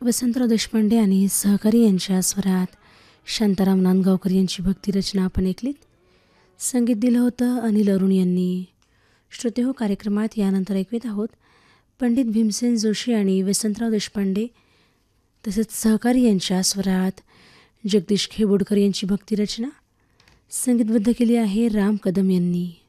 वसंतराव देशपांडे आणि सहकारी यांच्या स्वरात शांताराम नांदगावकर यांची भक्तिरचना आपण ऐकलीत. संगीत दिलं होतं अनिल अरुण यांनी. श्रोतेहो, कार्यक्रमात यानंतर ऐकवीत आहोत पंडित भीमसेन जोशी आणि वसंतराव देशपांडे तसेच सहकारी यांच्या स्वरात जगदीश खेबोडकर यांची भक्तिरचना. संगीतबद्ध केली आहे राम कदम यांनी.